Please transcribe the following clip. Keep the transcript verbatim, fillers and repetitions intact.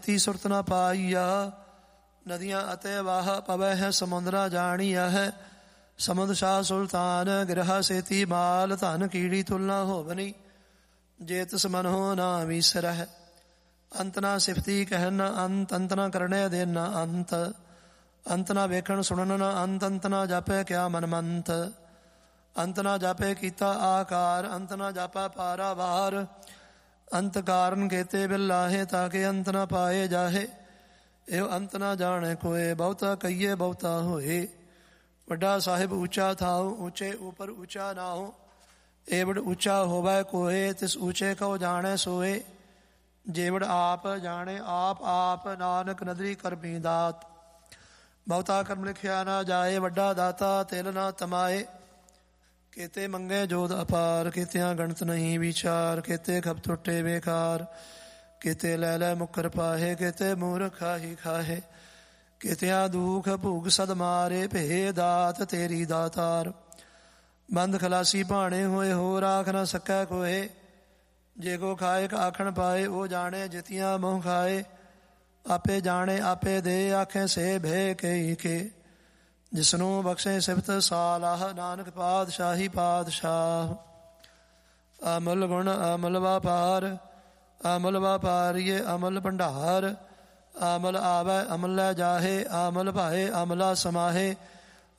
ਤੀ ਸੁਰਤ ਨਾ ਪਾਈਆ। ਨਦੀਆਂ ਅਤੇ ਵਾਹ ਪਵੈ ਹੈ ਸਮੁੰਦਰਾ ਜਾਣੀਆ ਹੈ। ਸਮੁੰਦ ਸ਼ਾਹ ਸੁਲਤਾਨ ਗ੍ਰਹਾ ਸੇਤੀ ਮਾਲ ਧਨ ਕੀੜੀ ਤੁਲਨਾ ਹੋਵਨੀ। ਜੇ ਤਿਸ ਮਨ ਹੋ ਨਾ ਵਿਸਰਹਿ ਅੰਤ ਨਾ ਸਿਫਤੀ ਕਹਿਣ ਨਾ ਅੰਤ। ਅੰਤ ਨਾ ਕਰਨੇ ਦੇਨ ਨਾ ਅੰਤ। ਅੰਤ ਨਾ ਵੇਖਣ ਸੁਣਨ ਨਾ ਅੰਤ। ਅੰਤ ਨਾ ਜਾਪੇ ਕਿਆ ਮਨਮੰਤ। ਅੰਤ ਨਾ ਜਾਪੇ ਕੀਤਾ ਆਕਾਰ। ਅੰਤ ਨਾ ਜਾਪਾ ਪਾਰਾਵਾਰ। ਅੰਤ ਕਾਰਨ ਕੇਤੇ ਬਿਲਾਹੇ ਤਾਕੇ ਅੰਤ ਨਾ ਪਾਏ ਜਾਹੇ। ਇਹੋ ਅੰਤ ਨਾ ਜਾਣੇ ਕੋਏ ਬਹੁਤਾ ਕਹੀਏ ਬਹੁਤਾ ਹੋਏ। ਵੱਡਾ ਸਾਹਿਬ ਉੱਚਾ ਥਾਉ ਉੱਚੇ ਉਪਰ ਉੱਚਾ ਨਾ ਹੋ। ਏਵੜ ਉੱਚਾ ਹੋਵੈ ਕੋਏ ਤਿਸ ਉੱਚੇ ਕਉ ਜਾਣੈ ਸੋਏ। ਜੇਵੜ ਆਪ ਜਾਣੇ ਆਪ ਆਪ ਨਾਨਕ ਨਦਰੀ ਕਰਮੀ ਦਾਤ। ਬਹੁਤਾ ਕਰਮ ਲਿਖਿਆ ਨਾ ਜਾਏ ਵੱਡਾ ਦਾਤਾ ਤਿਲ ਨਾ ਤਮਾਏ। ਕੇਤੇ ਮੰਗੇ ਜੋਧ ਅਪਾਰ ਕੇਤਿਆਂ ਗਣਤ ਨਹੀਂ ਵਿਚਾਰ। ਕੇਤੇ ਖਪ ਟੁੱਟੇ ਬੇਕਾਰ ਕੇਤੇ ਲੈ ਲੈ ਮੁਕਰ ਪਾਹੇ। ਕੇਤੇ ਮੂਰਖ ਖਾਹੀ ਖਾਹੇ ਕੇਤਿਆਂ ਦੁਖ ਭੂਖ ਸਦ ਮਾਰੇ। ਭੇ ਦਾਤ ਤੇਰੀ ਦਾਤਾਰ ਬੰਦ ਖਲਾਸੀ ਭਾਣੇ ਹੋਏ। ਹੋ ਰਾਖ ਨਾ ਸਕੈ ਕੋਏ। ਜੇ ਕੋ ਖਾਏ ਆਖਣ ਪਾਏ ਉਹ ਜਾਣੇ ਜਿਤੀਆਂ ਮੋਹ ਖਾਏ। ਆਪੇ ਜਾਣੇ ਆਪੇ ਦੇ ਆਖੇ ਸੇ ਭੇ ਕਈ ਕੇ। ਜਿਸਨੂੰ ਬਖਸ਼ੇ ਸਿਫਤ ਸਾਲਾਹ ਨਾਨਕ ਪਾਤਸ਼ਾਹੀ ਪਾਤਸ਼ਾਹ। ਅਮਲ ਗੁਣ ਅਮਲ ਵਾਪਾਰ ਅਮਲ ਵਾਪਾਰੀਏ ਅਮਲ ਭੰਡਾਰ। ਅਮਲ ਆਵੈ ਅਮਲ ਲੈ ਜਾਹੇ ਅਮਲ ਭਾਏ ਅਮਲਾ ਸਮਾਹੇ।